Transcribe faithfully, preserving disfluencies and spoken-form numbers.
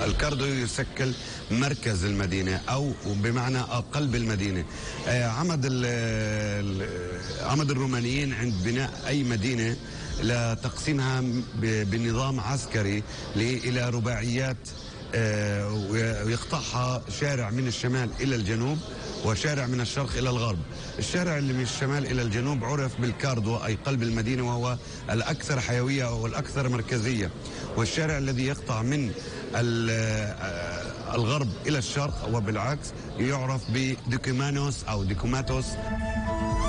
الكاردو يشكل مركز المدينة أو بمعنى قلب المدينة. عمد عمد الرومانيين عند بناء أي مدينة لتقسيمها بنظام عسكري إلى رباعيات، ويقطعها شارع من الشمال إلى الجنوب وشارع من الشرق إلى الغرب. الشارع اللي من الشمال إلى الجنوب عرف بالكاردو أي قلب المدينة، وهو الأكثر حيوية والأكثر مركزية. والشارع الذي يقطع من الغرب إلى الشرق وبالعكس يعرف بديكومانوس أو ديكوماتوس.